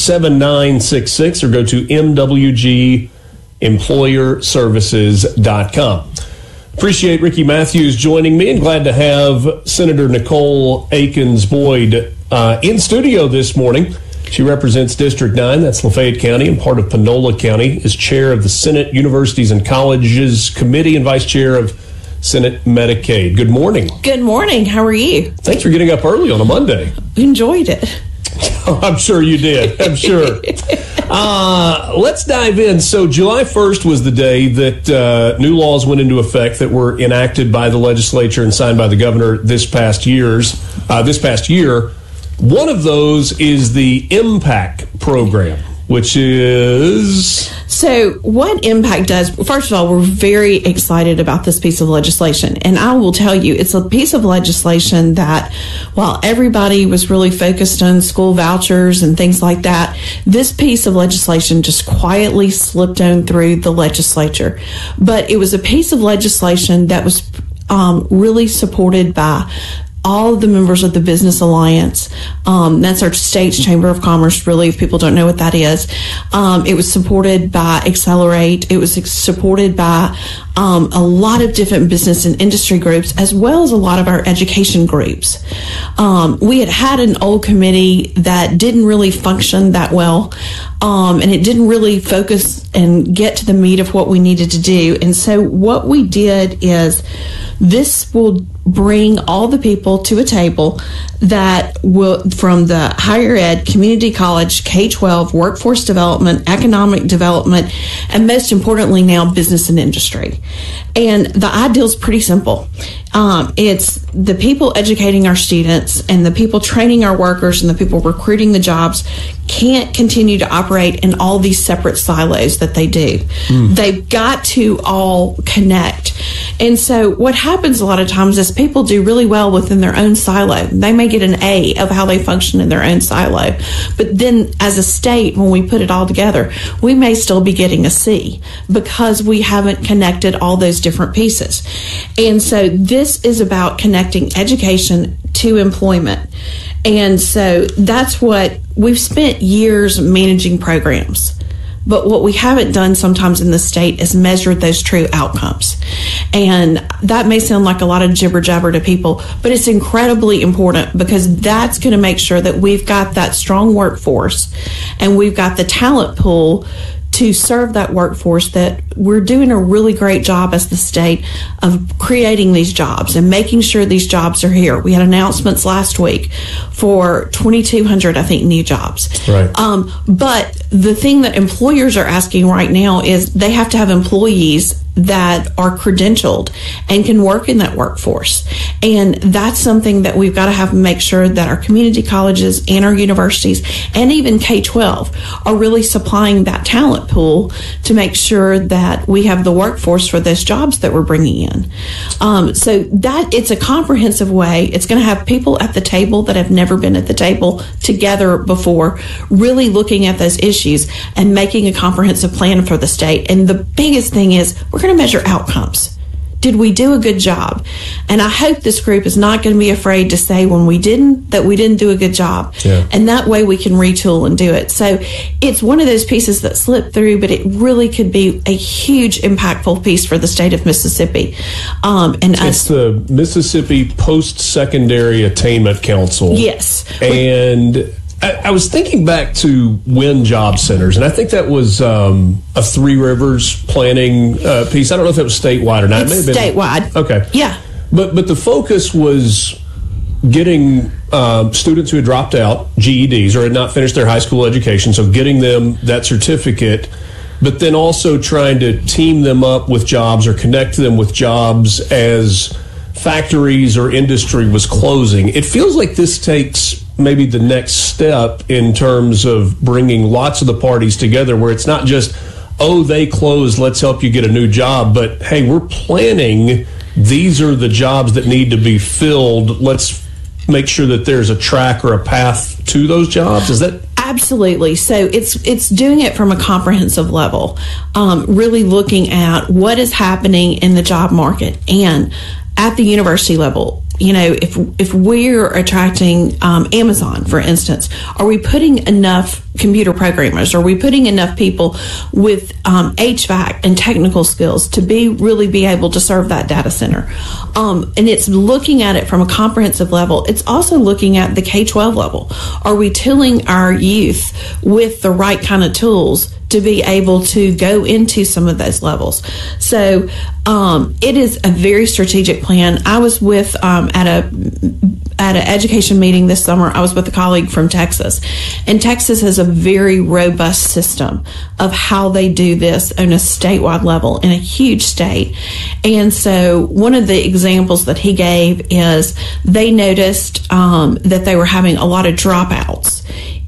7966 or go to mwgemployerservices.com. Appreciate Ricky Matthews joining me, and glad to have Senator Nicole Akins-Boyd in studio this morning. She represents District 9, that's Lafayette County, and part of Panola County, is chair of the Senate Universities and Colleges Committee and vice chair of Senate Medicaid. Good morning. Good morning. How are you? Thanks for getting up early on a Monday. Enjoyed it. I'm sure you did. I'm sure. Let's dive in. So July 1st was the day that new laws went into effect that were enacted by the legislature and signed by the governor this past year. One of those is the IMPACT program, which is... So what IMPACT does, first of all, we're very excited about this piece of legislation. And I will tell you, it's a piece of legislation that, while everybody was really focused on school vouchers and things like that, this piece of legislation just quietly slipped on through the legislature. But it was a piece of legislation that was really supported by all of the members of the Business Alliance. That's our state's Chamber of Commerce, really, if people don't know what that is. It was supported by Accelerate. It was supported by a lot of different business and industry groups, as well as a lot of our education groups. We had an old committee that didn't really function that well, and it didn't really focus and get to the meat of what we needed to do. And so what we did is this will bring all the people to a table that will, from the higher ed, community college, K-12, workforce development, economic development, and most importantly now, business and industry. And the ideal is pretty simple. It's the people educating our students and the people training our workers and the people recruiting the jobs can't continue to operate in all these separate silos that they do. They've got to all connect. And so what happens a lot of times is people do really well within their own silo. They may get an A of how they function in their own silo. But then as a state, when we put it all together, we may still be getting a C because we haven't connected all those different pieces. And so this is about connecting education to employment. And so that's what we've spent years managing programs. But what we haven't done sometimes in the state is measure those true outcomes. And that may sound like a lot of jibber jabber to people, but it's incredibly important because that's going to make sure that we've got that strong workforce and we've got the talent pool to serve that workforce, that we're doing a really great job as the state of creating these jobs and making sure these jobs are here. We had announcements last week for 2,200, I think, new jobs. Right. But the thing that employers are asking right now is they have to have employees that are credentialed and can work in that workforce. And that's something that we've got to have to make sure that our community colleges and our universities and even K-12 are really supplying that talent pool to make sure that we have the workforce for those jobs that we're bringing in. So that it's a comprehensive way. It's going to have people at the table that have never been at the table together before, really looking at those issues and making a comprehensive plan for the state. And the biggest thing is we're going to measure outcomes. Did we do a good job? And I hope this group is not going to be afraid to say when we didn't do a good job. Yeah. And that way we can retool and do it. So it's one of those pieces that slipped through, but it really could be a huge impactful piece for the state of Mississippi. It's the Mississippi Post-Secondary Attainment Council. Yes. And I was thinking back to WIN Job Centers, and I think that was a Three Rivers planning piece. I don't know if it was statewide or not. It's it may have been statewide. Okay. Yeah. But the focus was getting students who had dropped out, GEDs, or had not finished their high school education, so getting them that certificate, but then also trying to team them up with jobs or connect them with jobs as factories or industry was closing. It feels like this takes maybe the next step in terms of bringing lots of the parties together, where it's not just, oh, they closed, let's help you get a new job, but hey, we're planning, these are the jobs that need to be filled, let's make sure that there's a track or a path to those jobs. Is that Absolutely. So it's doing it from a comprehensive level, really looking at what is happening in the job market and at the university level. if we're attracting Amazon, for instance, are we putting enough computer programmers? Are we putting enough people with HVAC and technical skills to really be able to serve that data center? And it's looking at it from a comprehensive level. It's also looking at the K-12 level. Are we tilling our youth with the right kind of tools to be able to go into some of those levels? So it is a very strategic plan. I was with at an education meeting this summer. I was with a colleague from Texas, and Texas has a very robust system of how they do this on a statewide level in a huge state. And so one of the examples that he gave is they noticed that they were having a lot of dropouts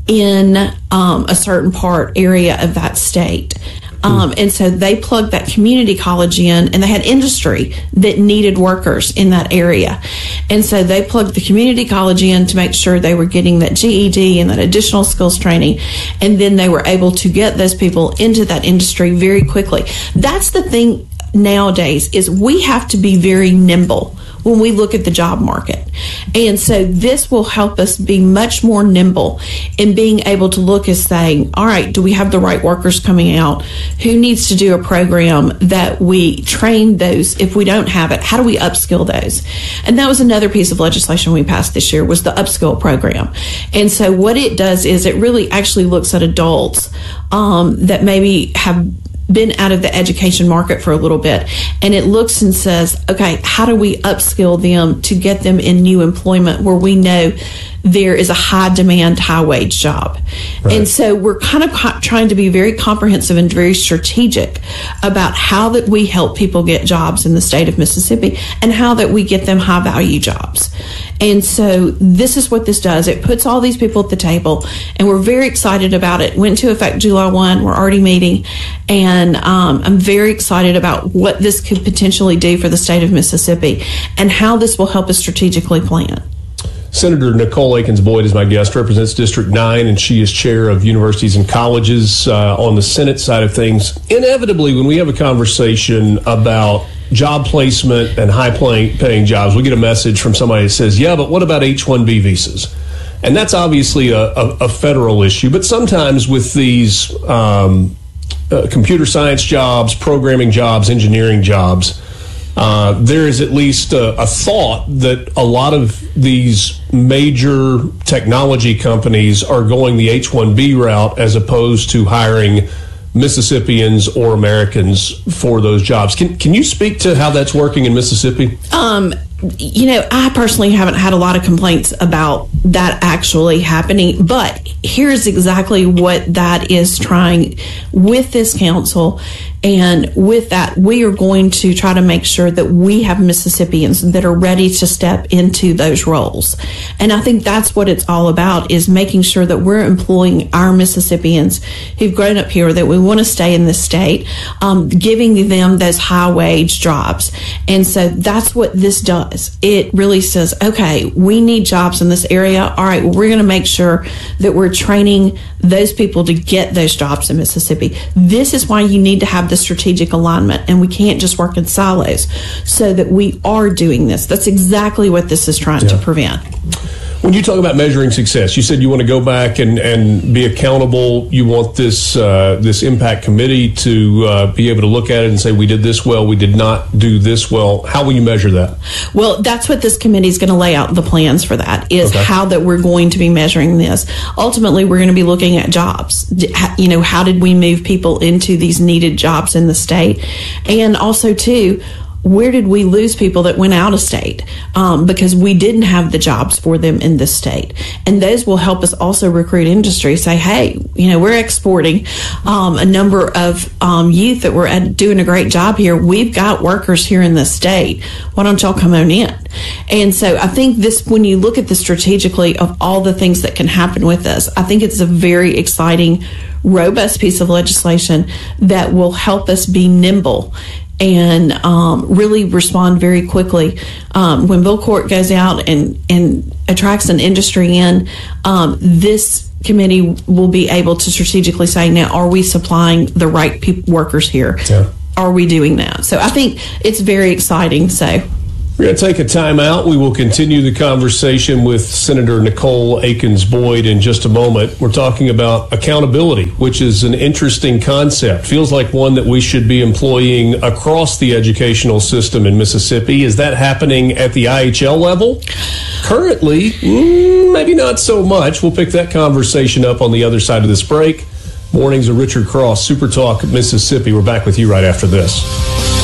in a certain area of that state. And so they plugged that community college in, and they had industry that needed workers in that area. And so they plugged the community college in to make sure they were getting that GED and that additional skills training. And then they were able to get those people into that industry very quickly. That's the thing nowadays, is we have to be very nimble when we look at the job market. And so this will help us be much more nimble in being able to look as saying, all right, do we have the right workers coming out? Who needs to do a program that we train those? If we don't have it, how do we upskill those? And that was another piece of legislation we passed this year, was the upskill program. And so what it does is it really actually looks at adults that maybe have been out of the education market for a little bit, and it looks and says, okay, how do we upskill them to get them in new employment where we know there is a high demand, high wage job? Right. And so we're kind of trying to be very comprehensive and very strategic about how that we help people get jobs in the state of Mississippi, and how that we get them high value jobs. And so this is what this does. It puts all these people at the table, and we're very excited about it. Went into effect July 1. We're already meeting, and I'm very excited about what this could potentially do for the state of Mississippi and how this will help us strategically plan. Senator Nicole Akins-Boyd is my guest, represents District 9, and she is chair of universities and colleges on the Senate side of things. Inevitably, when we have a conversation about job placement and high-paying jobs, we get a message from somebody that says, yeah, but what about H-1B visas? And that's obviously a federal issue, but sometimes with these computer science jobs, programming jobs, engineering jobs, there is at least a thought that a lot of these major technology companies are going the H-1B route as opposed to hiring Mississippians or Americans for those jobs. Can you speak to how that's working in Mississippi? I personally haven't had a lot of complaints about that actually happening, but here's exactly what that is trying with this council. And with that, we are going to try to make sure that we have Mississippians that are ready to step into those roles. And I think that's what it's all about, is making sure that we're employing our Mississippians who've grown up here, that we want to stay in this state, giving them those high wage jobs. And so that's what this does. It really says, okay, we need jobs in this area. All right, well, we're going to make sure that we're training those people to get those jobs in Mississippi. This is why you need to have the strategic alignment, and we can't just work in silos, so that we are doing this. That's exactly what this is trying to prevent. When you talk about measuring success, you said you want to go back and be accountable. You want this impact committee to be able to look at it and say, we did this well, we did not do this well. How will you measure that? Well, that's what this committee is going to lay out the plans for, that is how that we're going to be measuring this. Ultimately, we're going to be looking at jobs. How did we move people into these needed jobs in the state? And also, too, where did we lose people that went out of state because we didn't have the jobs for them in this state? And those will help us also recruit industry. Say, hey, we're exporting a number of youth that were doing a great job here. We've got workers here in this state. Why don't y'all come on in? And so I think this, when you look at this strategically of all the things that can happen with this, I think it's a very exciting, robust piece of legislation that will help us be nimble and really respond very quickly. When Bill Court goes out and attracts an industry in, this committee will be able to strategically say, now, are we supplying the right workers here? Yeah. Are we doing that? So I think it's very exciting. So We're going to take a time out. We will continue the conversation with Senator Nicole Akins-Boyd in just a moment. We're talking about accountability, which is an interesting concept. Feels like one that we should be employing across the educational system in Mississippi. Is that happening at the IHL level? Currently, maybe not so much. We'll pick that conversation up on the other side of this break. Mornings of Richard Cross, Super Talk Mississippi. We're back with you right after this.